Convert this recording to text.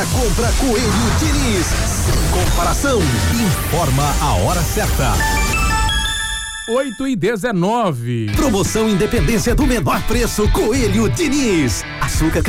Compra Coelho Diniz, sem comparação. Informa a hora certa. 8h19. Promoção Independência do menor preço Coelho Diniz. Açúcar